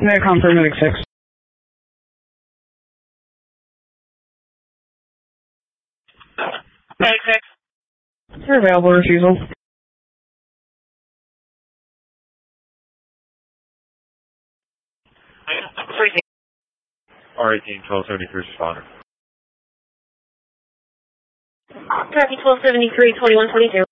Medicom for Medic 6. Medic 6. For available refusal. R18, 1273, responder. Copy 1273, 2122.